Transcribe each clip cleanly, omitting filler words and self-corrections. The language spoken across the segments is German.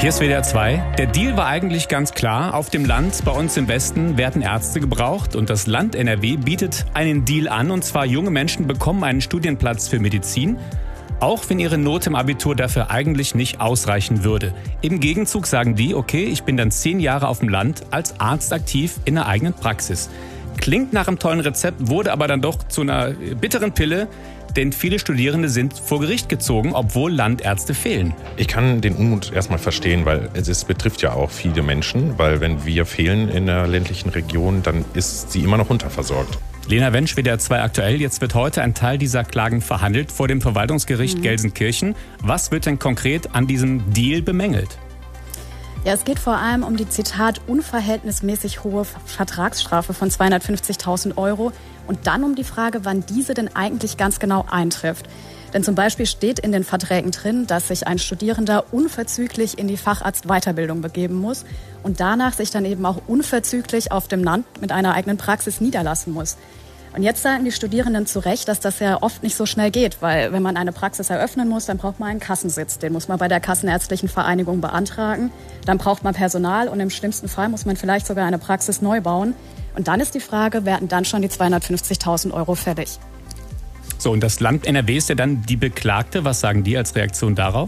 Hier ist WDR 2. Der Deal war eigentlich ganz klar. Auf dem Land, bei uns im Westen, werden Ärzte gebraucht. Und das Land NRW bietet einen Deal an. Und zwar junge Menschen bekommen einen Studienplatz für Medizin, auch wenn ihre Note im Abitur dafür eigentlich nicht ausreichen würde. Im Gegenzug sagen die, okay, ich bin dann 10 Jahre auf dem Land als Arzt aktiv in der eigenen Praxis. Klingt nach einem tollen Rezept, wurde aber dann doch zu einer bitteren Pille. Denn viele Studierende sind vor Gericht gezogen, obwohl Landärzte fehlen. Ich kann den Unmut erstmal verstehen, weil es betrifft ja auch viele Menschen. Weil wenn wir fehlen in der ländlichen Region, dann ist sie immer noch unterversorgt. Lena Wensch, WDR 2 aktuell. Jetzt wird heute ein Teil dieser Klagen verhandelt vor dem Verwaltungsgericht Gelsenkirchen. Was wird denn konkret an diesem Deal bemängelt? Ja, es geht vor allem um die, Zitat, unverhältnismäßig hohe Vertragsstrafe von 250.000 Euro und dann um die Frage, wann diese denn eigentlich ganz genau eintrifft. Denn zum Beispiel steht in den Verträgen drin, dass sich ein Studierender unverzüglich in die Facharztweiterbildung begeben muss und danach sich dann eben auch unverzüglich auf dem Land mit einer eigenen Praxis niederlassen muss. Und jetzt sagen die Studierenden zu Recht, dass das ja oft nicht so schnell geht, weil wenn man eine Praxis eröffnen muss, dann braucht man einen Kassensitz. Den muss man bei der Kassenärztlichen Vereinigung beantragen. Dann braucht man Personal und im schlimmsten Fall muss man vielleicht sogar eine Praxis neu bauen. Und dann ist die Frage, werden dann schon die 250.000 Euro fällig? So, und das Land NRW ist ja dann die Beklagte. Was sagen die als Reaktion darauf?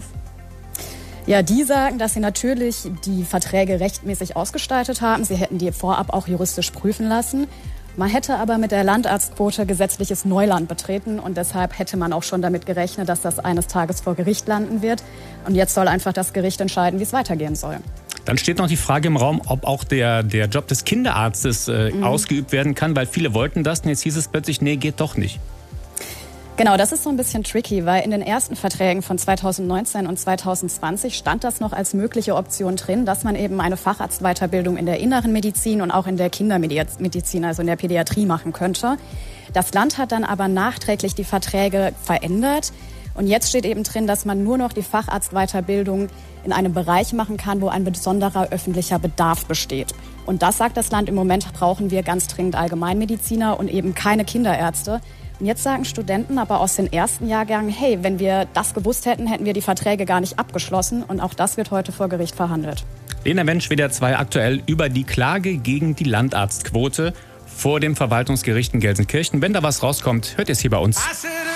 Ja, die sagen, dass sie natürlich die Verträge rechtmäßig ausgestaltet haben. Sie hätten die vorab auch juristisch prüfen lassen. Man hätte aber mit der Landarztquote gesetzliches Neuland betreten und deshalb hätte man auch schon damit gerechnet, dass das eines Tages vor Gericht landen wird. Und jetzt soll einfach das Gericht entscheiden, wie es weitergehen soll. Dann steht noch die Frage im Raum, ob auch der Job des Kinderarztes ausgeübt werden kann, weil viele wollten das und jetzt hieß es plötzlich, nee, geht doch nicht. Genau, das ist so ein bisschen tricky, weil in den ersten Verträgen von 2019 und 2020 stand das noch als mögliche Option drin, dass man eben eine Facharztweiterbildung in der inneren Medizin und auch in der Kindermedizin, also in der Pädiatrie machen könnte. Das Land hat dann aber nachträglich die Verträge verändert. Und jetzt steht eben drin, dass man nur noch die Facharztweiterbildung in einem Bereich machen kann, wo ein besonderer öffentlicher Bedarf besteht. Und das sagt das Land, im Moment brauchen wir ganz dringend Allgemeinmediziner und eben keine Kinderärzte. Und jetzt sagen Studenten aber aus den ersten Jahrgängen, hey, wenn wir das gewusst hätten, hätten wir die Verträge gar nicht abgeschlossen. Und auch das wird heute vor Gericht verhandelt. Lena Wensch, WDR 2 aktuell über die Klage gegen die Landarztquote vor dem Verwaltungsgericht in Gelsenkirchen. Wenn da was rauskommt, hört ihr es hier bei uns.